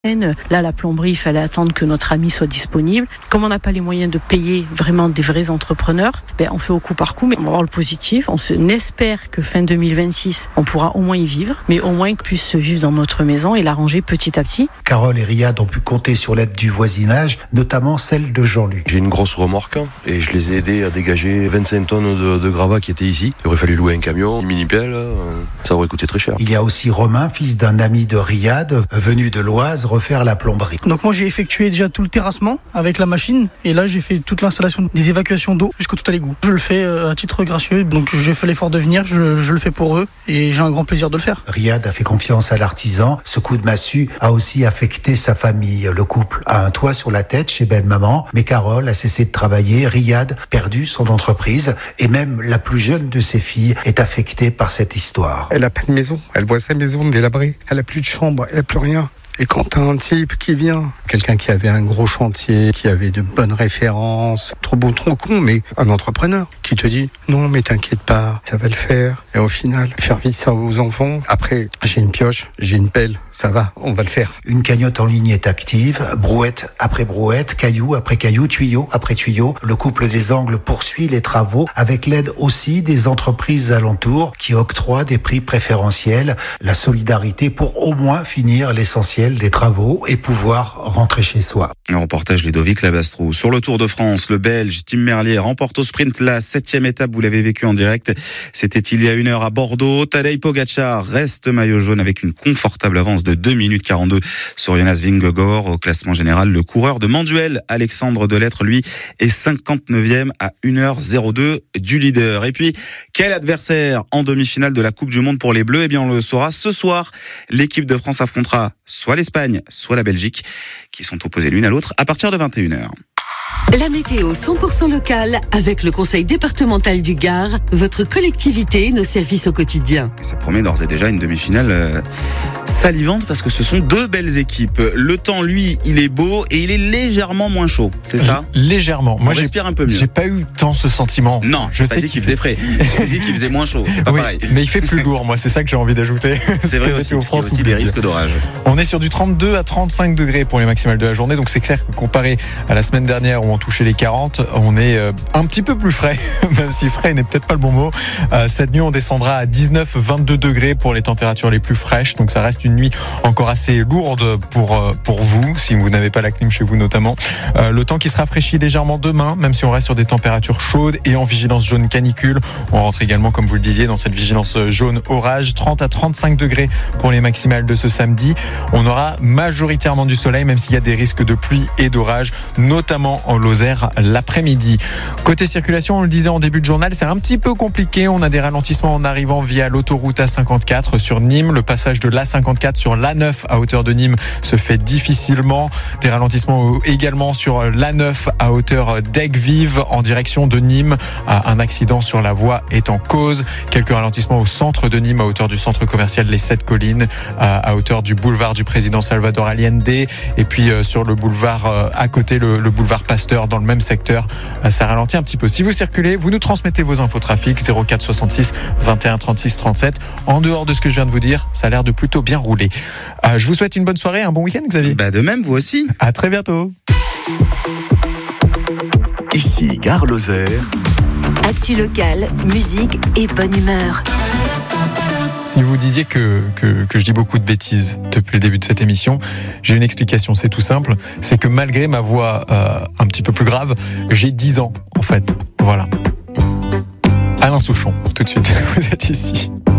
Là, la plomberie, il fallait attendre que notre ami soit disponible. Comme on n'a pas les moyens de payer vraiment des vrais entrepreneurs, on fait au coup par coup, mais on va voir le positif. On espère que fin 2026, on pourra au moins y vivre, mais au moins qu'on puisse vivre dans notre maison et l'arranger petit à petit. Carole et Riyad ont pu compter sur l'aide du voisinage, notamment celle de Jean-Luc. J'ai une grosse remorque et je les ai aidés à dégager 25 tonnes de gravat qui étaient ici. Il aurait fallu louer un camion, une mini-pelle, ça aurait coûté très cher. Il y a aussi Romain, fils d'un ami de Riyad, venu de l'Oise refaire la plomberie. Donc moi j'ai effectué déjà tout le terrassement avec la machine et là j'ai fait toute l'installation des évacuations d'eau jusqu'au tout à l'égout. Je le fais à titre gracieux, donc j'ai fait l'effort de venir, je le fais pour eux et j'ai un grand plaisir de le faire. Riyad a fait confiance à l'artisan. Ce coup de massue a aussi affecté sa famille. Le couple a un toit sur la tête chez belle-maman, mais Carole a cessé de travailler. Riyad perdu son entreprise et même la plus jeune de ses filles est affectée par cette histoire. Elle a pas de maison, elle voit sa maison délabrée, elle a plus de chambre, elle a plus rien. Et quand t'as un type qui vient, quelqu'un qui avait un gros chantier, qui avait de bonnes références, trop bon, trop con, mais un entrepreneur qui te dit non mais t'inquiète pas, ça va le faire. Et au final, faire vivre ça aux enfants. Après, j'ai une pioche, j'ai une pelle, ça va, on va le faire. Une cagnotte en ligne est active, brouette après brouette, caillou après caillou, tuyau après tuyau. Le couple des Angles poursuit les travaux avec l'aide aussi des entreprises alentours qui octroient des prix préférentiels. La solidarité pour au moins finir l'essentiel des travaux et pouvoir rentrer chez soi. Un reportage Ludovic Labastrou. Sur le Tour de France, le Belge Tim Merlier remporte au sprint la 7e étape. Vous l'avez vécu en direct. C'était il y a 1 heure à Bordeaux. Tadej Pogačar reste maillot jaune avec une confortable avance de 2 minutes 42 sur Jonas Vingegaard. Au classement général, le coureur de Manduel, Alexandre Delettre, lui, est 59e à 1h02 du leader. Et puis, quel adversaire en demi-finale de la Coupe du Monde pour les Bleus? Eh bien, on le saura ce soir. L'équipe de France affrontera soit l'Espagne, soit la Belgique, qui sont opposées l'une à l'autre à partir de 21h. La météo 100% locale avec le conseil départemental du Gard, votre collectivité, nos services au quotidien. Et ça promet d'ores et déjà une demi-finale salivante parce que ce sont 2 belles équipes. Le temps, lui, il est beau et il est légèrement moins chaud, c'est ça? Légèrement. Moi, on respire un peu mieux. J'ai pas eu tant ce sentiment. Non, je sais qu'il faisait frais. J'ai dit qu'il faisait moins chaud. C'est pas pareil. Mais il fait plus lourd. Moi, c'est ça que j'ai envie d'ajouter. C'est vrai aussi. Il y a aussi des risques d'orage. On est sur du 32 à 35 degrés pour les maximales de la journée. Donc c'est clair que comparé à la semaine dernière où on touchait les 40, on est un petit peu plus frais, même si frais n'est peut-être pas le bon mot. Cette nuit, on descendra à 19-22 degrés pour les températures les plus fraîches. Donc ça reste une nuit encore assez lourde pour vous, si vous n'avez pas la clim chez vous notamment. Le temps qui se rafraîchit légèrement demain, même si on reste sur des températures chaudes et en vigilance jaune canicule. On rentre également, comme vous le disiez, dans cette vigilance jaune orage. 30 à 35 degrés pour les maximales de ce samedi. On aura majoritairement du soleil, même s'il y a des risques de pluie et d'orage, notamment en Lozère l'après-midi. Côté circulation, on le disait en début de journal, c'est un petit peu compliqué. On a des ralentissements en arrivant via l'autoroute A54 sur Nîmes. Le passage de l'A54 sur l'A9 à hauteur de Nîmes se fait difficilement. Des ralentissements également sur l'A9 à hauteur d'Aigues-Vives en direction de Nîmes. Un accident sur la voie est en cause. Quelques ralentissements au centre de Nîmes à hauteur du centre commercial Les 7 Collines, à hauteur du boulevard du président Salvador Allende, et puis sur le boulevard à côté, le boulevard Pasteur dans le même secteur. Ça ralentit un petit peu. Si vous circulez, vous nous transmettez vos infos trafic 04 66 21 36 37. En dehors de ce que je viens de vous dire, ça a l'air de plutôt bien rouler. Je vous souhaite une bonne soirée, un bon week-end, Xavier. De même, vous aussi. À très bientôt. Ici Gare Lozère. Actu locale, musique et bonne humeur. Si vous disiez que je dis beaucoup de bêtises depuis le début de cette émission, j'ai une explication, c'est tout simple. C'est que malgré ma voix un petit peu plus grave, j'ai 10 ans en fait. Voilà. Alain Souchon, tout de suite, vous êtes ici.